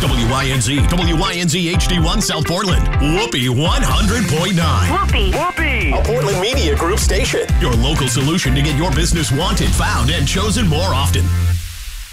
WYNZ, WYNZ HD1 South Portland, Whoopee 100.9. Whoopee! A Portland Media Group station. Your local solution to get your business wanted, found, and chosen more often.